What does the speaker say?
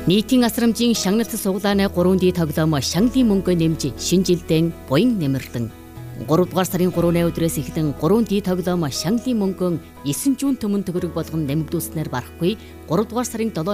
Нийтийн асрамжийн шагналт суглааны 3D тоглоом Шанглийн мөнгө нэмж шинэ жилдээ буян нэмэрлэн 3 дугаар сарын 3-ны өдрөөс эхлэн 3D тоглоом Шанглийн мөнгөн 9 жүүн төмөн төгрөг болгон нэмэгдүүлснээр барахгүй 3 дугаар сарын 7